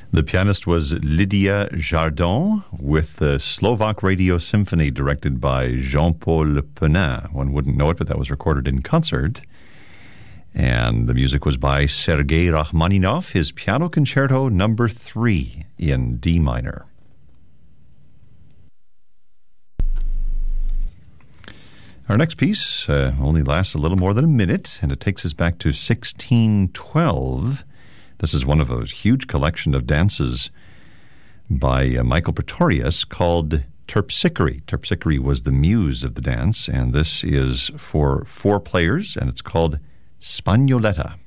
The pianist was Lydia Jardin with the Slovak Radio Symphony directed by Jean-Paul Penin. One wouldn't know it, but that was recorded in concert. And the music was by Sergei Rachmaninoff, his Piano Concerto No. 3 in D minor. Our next piece only lasts a little more than a minute, and it takes us back to 1612. This is one of a huge collection of dances by Michael Pretorius called Terpsichore. Terpsichore was the muse of the dance, and this is for 4 players, and it's called Spagnoletta.